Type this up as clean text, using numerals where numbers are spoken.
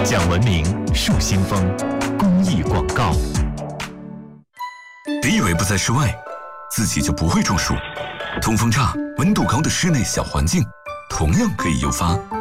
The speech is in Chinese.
讲文明树新风公益广告。 别以为不在室外，自己就不会种树。通风差、温度高的室内小环境，同样可以诱发